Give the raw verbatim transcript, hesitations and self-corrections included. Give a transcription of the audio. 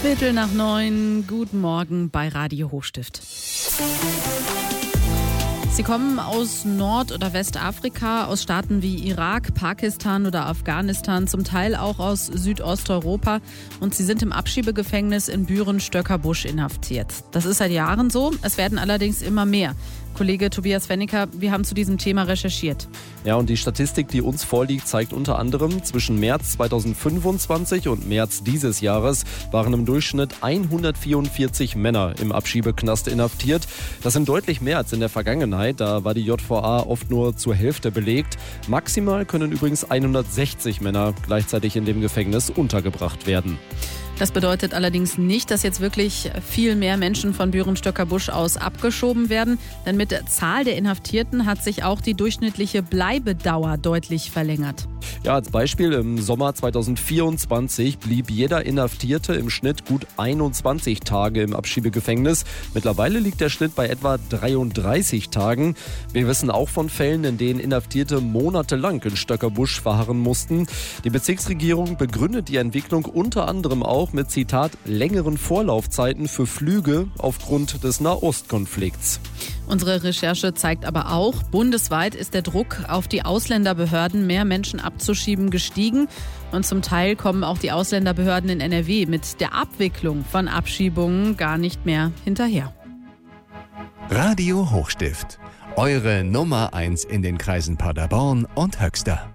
Viertel nach neun, guten Morgen bei Radio Hochstift. Sie kommen aus Nord- oder Westafrika, aus Staaten wie Irak, Pakistan oder Afghanistan, zum Teil auch aus Südosteuropa. Und sie sind im Abschiebegefängnis in Büren-Stöckerbusch inhaftiert. Das ist seit Jahren so, es werden allerdings immer mehr. Kollege Tobias Fenniker, wir haben zu diesem Thema recherchiert. Ja, und die Statistik, die uns vorliegt, zeigt unter anderem, zwischen März zweitausendfünfundzwanzig und März dieses Jahres waren im Durchschnitt hundertvierundvierzig Männer im Abschiebeknast inhaftiert. Das sind deutlich mehr als in der Vergangenheit. Da war die J V A oft nur zur Hälfte belegt. Maximal können übrigens hundertsechzig Männer gleichzeitig in dem Gefängnis untergebracht werden. Das bedeutet allerdings nicht, dass jetzt wirklich viel mehr Menschen von Büren-Stöckerbusch aus abgeschoben werden. Denn mit der Zahl der Inhaftierten hat sich auch die durchschnittliche Bleibedauer deutlich verlängert. Ja, als Beispiel, im Sommer zweitausendvierundzwanzig blieb jeder Inhaftierte im Schnitt gut einundzwanzig Tage im Abschiebegefängnis. Mittlerweile liegt der Schnitt bei etwa dreiunddreißig Tagen. Wir wissen auch von Fällen, in denen Inhaftierte monatelang in Stöckerbusch verharren mussten. Die Bezirksregierung begründet die Entwicklung unter anderem auch mit, Zitat, längeren Vorlaufzeiten für Flüge aufgrund des Nahostkonflikts. Unsere Recherche zeigt aber auch, bundesweit ist der Druck auf die Ausländerbehörden, mehr Menschen abzuschieben, gestiegen. Und zum Teil kommen auch die Ausländerbehörden in N R W mit der Abwicklung von Abschiebungen gar nicht mehr hinterher. Radio Hochstift, eure Nummer eins in den Kreisen Paderborn und Höxter.